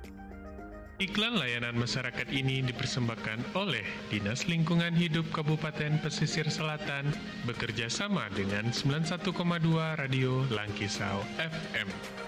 Iklan layanan masyarakat ini dipersembahkan oleh Dinas Lingkungan Hidup Kabupaten Pesisir Selatan bekerja sama dengan 91,2 Radio Langkisau FM.